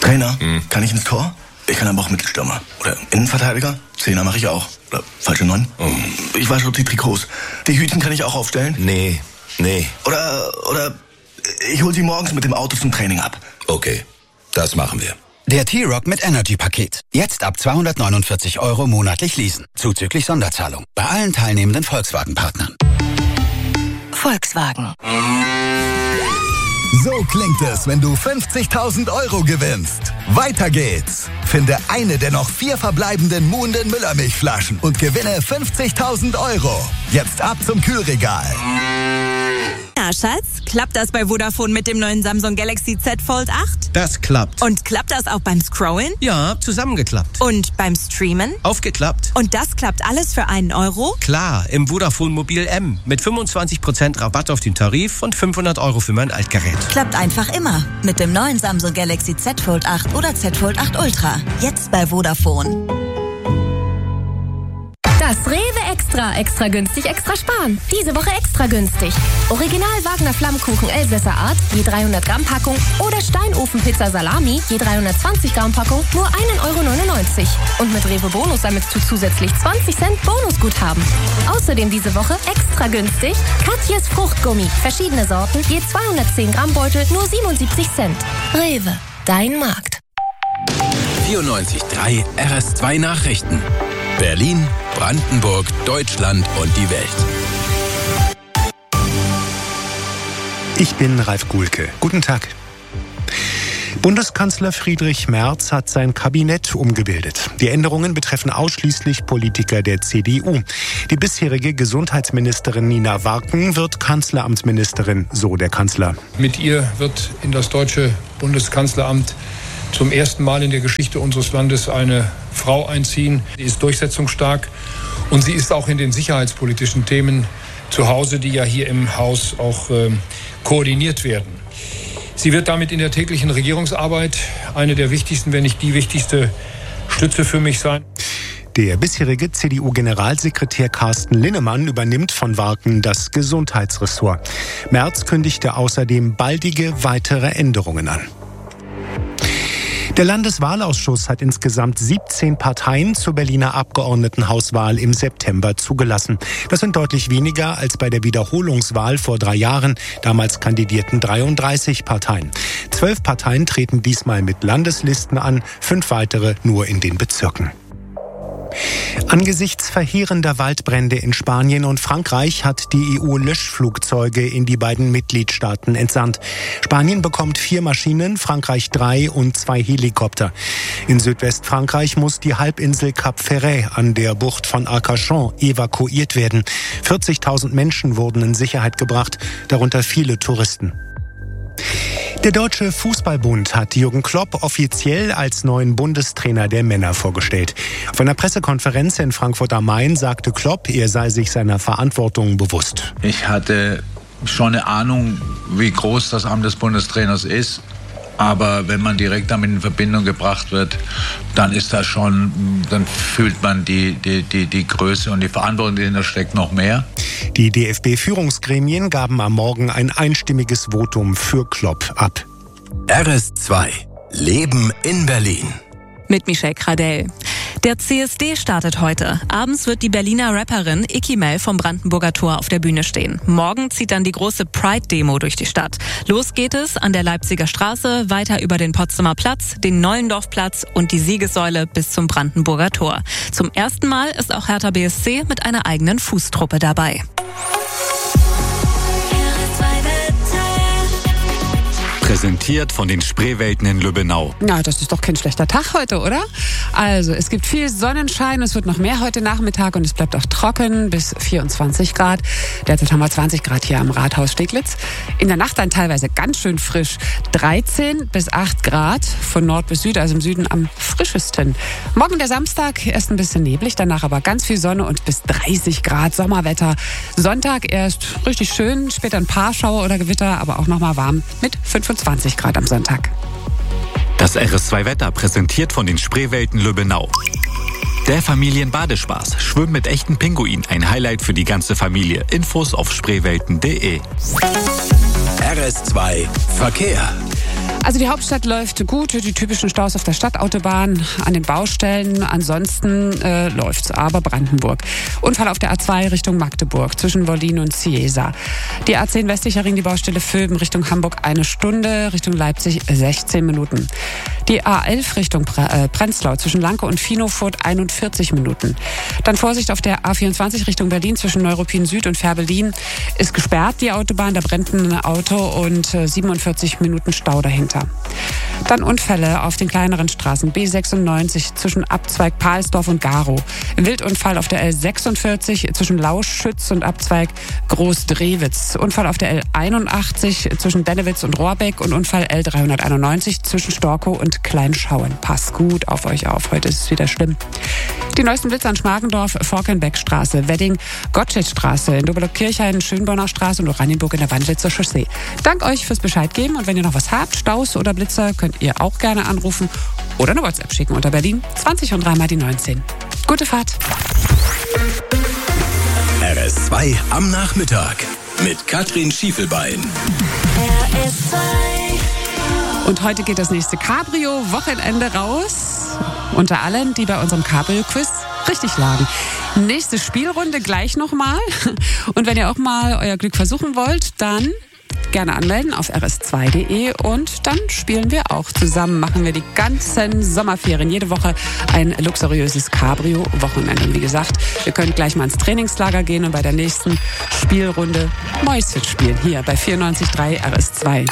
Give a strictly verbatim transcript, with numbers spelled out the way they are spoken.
Trainer, hm. kann ich ins Tor? Ich kann aber auch Mittelstürmer. Oder Innenverteidiger? Zehner mache ich auch. Oder falsche Neun? Oh. Ich wasche die Trikots. Die Hütchen kann ich auch aufstellen? Nee, nee. Oder, oder ich hole sie morgens mit dem Auto zum Training ab. Okay, das machen wir. Der T-Rock mit Energy-Paket. Jetzt ab zweihundertneunundvierzig Euro monatlich leasen. Zuzüglich Sonderzahlung. Bei allen teilnehmenden Volkswagen-Partnern. Volkswagen. So klingt es, wenn du fünfzigtausend Euro gewinnst. Weiter geht's. Finde eine der noch vier verbleibenden Muhnden Müllermilchflaschen und gewinne fünfzigtausend Euro. Jetzt ab zum Kühlregal. Na, Schatz, klappt das bei Vodafone mit dem neuen Samsung Galaxy Z Fold acht? Das klappt. Und klappt das auch beim Scrollen? Ja, zusammengeklappt. Und beim Streamen? Aufgeklappt. Und das klappt alles für einen Euro? Klar, im Vodafone Mobil M. Mit fünfundzwanzig Prozent Rabatt auf den Tarif und fünfhundert Euro für mein Altgerät. Klappt einfach immer. Mit dem neuen Samsung Galaxy Z Fold acht oder Z Fold acht Ultra. Jetzt bei Vodafone. Das Rewe Extra. Extra günstig, extra sparen. Diese Woche extra günstig. Original Wagner Flammkuchen Elsässer Art, je dreihundert Gramm Packung. Oder Steinofenpizza Salami, je dreihundertzwanzig Gramm Packung, nur ein Euro neunundneunzig. Und mit Rewe Bonus sammelst du zusätzlich zwanzig Cent Bonusguthaben. Außerdem diese Woche extra günstig Katjes Fruchtgummi. Verschiedene Sorten, je zweihundertzehn Gramm Beutel, nur siebenundsiebzig Cent. Rewe, dein Markt. vierundneunzig Komma drei R S zwei Nachrichten. Berlin, Brandenburg, Deutschland und die Welt. Ich bin Ralf Guhlke. Guten Tag. Bundeskanzler Friedrich Merz hat sein Kabinett umgebildet. Die Änderungen betreffen ausschließlich Politiker der C D U. Die bisherige Gesundheitsministerin Nina Warken wird Kanzleramtsministerin, so der Kanzler. Mit ihr wird in das deutsche Bundeskanzleramt zum ersten Mal in der Geschichte unseres Landes eine Frau einziehen. Sie ist durchsetzungsstark und sie ist auch in den sicherheitspolitischen Themen zu Hause, die ja hier im Haus auch äh, koordiniert werden. Sie wird damit in der täglichen Regierungsarbeit eine der wichtigsten, wenn nicht die wichtigste Stütze für mich sein. Der bisherige C D U-Generalsekretär Carsten Linnemann übernimmt von Warken das Gesundheitsressort. Merz kündigte außerdem baldige weitere Änderungen an. Der Landeswahlausschuss hat insgesamt siebzehn Parteien zur Berliner Abgeordnetenhauswahl im September zugelassen. Das sind deutlich weniger als bei der Wiederholungswahl vor drei Jahren. Damals kandidierten dreiunddreißig Parteien. Zwölf Parteien treten diesmal mit Landeslisten an, fünf weitere nur in den Bezirken. Angesichts verheerender Waldbrände in Spanien und Frankreich hat die E U Löschflugzeuge in die beiden Mitgliedstaaten entsandt. Spanien bekommt vier Maschinen, Frankreich drei und zwei Helikopter. In Südwestfrankreich muss die Halbinsel Cap Ferret an der Bucht von Arcachon evakuiert werden. vierzigtausend Menschen wurden in Sicherheit gebracht, darunter viele Touristen. Der Deutsche Fußballbund hat Jürgen Klopp offiziell als neuen Bundestrainer der Männer vorgestellt. Auf einer Pressekonferenz in Frankfurt am Main sagte Klopp, er sei sich seiner Verantwortung bewusst. Ich hatte schon eine Ahnung, wie groß das Amt des Bundestrainers ist. Aber wenn man direkt damit in Verbindung gebracht wird, dann ist das schon, dann fühlt man die, die, die, die Größe und die Verantwortung, die dahinter steckt, noch mehr. Die D F B-Führungsgremien gaben am Morgen ein einstimmiges Votum für Klopp ab. R S zwei. Leben in Berlin. Mit Michelle Kradell. Der C S D startet heute. Abends wird die Berliner Rapperin Icky Mel vom Brandenburger Tor auf der Bühne stehen. Morgen zieht dann die große Pride-Demo durch die Stadt. Los geht es an der Leipziger Straße, weiter über den Potsdamer Platz, den Neulendorfplatz und die Siegessäule bis zum Brandenburger Tor. Zum ersten Mal ist auch Hertha B S C mit einer eigenen Fußtruppe dabei. Präsentiert von den Spreewelten in Lübbenau. Na, das ist doch kein schlechter Tag heute, oder? Also, es gibt viel Sonnenschein, es wird noch mehr heute Nachmittag und es bleibt auch trocken bis vierundzwanzig Grad. Derzeit haben wir zwanzig Grad hier am Rathaus Steglitz. In der Nacht dann teilweise ganz schön frisch. dreizehn bis acht Grad von Nord bis Süd, also im Süden am frischesten. Morgen der Samstag erst ein bisschen neblig, danach aber ganz viel Sonne und bis dreißig Grad Sommerwetter. Sonntag erst richtig schön, später ein paar Schauer oder Gewitter, aber auch nochmal warm mit fünfundzwanzig Grad am Sonntag. Das R S zwei Wetter präsentiert von den Spreewelten Lübbenau. Der Familienbadespaß. Schwimmen mit echten Pinguinen. Ein Highlight für die ganze Familie. Infos auf spreewelten punkt de. R S zwei Verkehr. Also die Hauptstadt läuft gut, die typischen Staus auf der Stadtautobahn, an den Baustellen. Ansonsten äh, läuft's, aber Brandenburg. Unfall auf der A zwei Richtung Magdeburg zwischen Wollin und Ciesa. Die A zehn westlicher Ring, die Baustelle Vöben Richtung Hamburg eine Stunde, Richtung Leipzig sechzehn Minuten. Die A elf Richtung Prenzlau zwischen Lanke und Finofurt einundvierzig Minuten. Dann Vorsicht auf der A vierundzwanzig Richtung Berlin zwischen Neuruppin Süd und Fährberlin. Ist gesperrt, die Autobahn, da brennt ein Auto und siebenundvierzig Minuten Stau dahinter. Dann Unfälle auf den kleineren Straßen. B sechsundneunzig zwischen Abzweig Pahlsdorf und Garow. Wildunfall auf der L sechsundvierzig zwischen Lauschütz und Abzweig Großdrewitz. Unfall auf der L einundachtzig zwischen Dennewitz und Rohrbeck und Unfall L dreihunderteinundneunzig zwischen Storkow und Kleinschauen. Passt gut auf euch auf, heute ist es wieder schlimm. Die neuesten Blitze an Schmargendorf, Forkenbeckstraße, Wedding, Gottschedstraße, in Dobelow-Kirchhain, Schönborner Straße und Oranienburg in der Wandlitzer Chaussee. Dank euch fürs Bescheid geben und wenn ihr noch was habt, Staus oder Blitzer, könnt ihr auch gerne anrufen oder eine WhatsApp schicken unter Berlin zwanzig und dreimal die neunzehn. Gute Fahrt. R S zwei am Nachmittag mit Katrin Schiefelbein. R S zwei. Und heute geht das nächste Cabrio-Wochenende raus. Unter allen, die bei unserem Cabrio-Quiz richtig lagen. Nächste Spielrunde gleich nochmal. Und wenn ihr auch mal euer Glück versuchen wollt, dann gerne anmelden auf r s zwei punkt d e und dann spielen wir auch zusammen. Machen wir die ganzen Sommerferien. Jede Woche ein luxuriöses Cabrio-Wochenende. Und wie gesagt, wir können gleich mal ins Trainingslager gehen und bei der nächsten Spielrunde Mäuschen spielen. Hier bei vierundneunzig Komma drei R S zwei.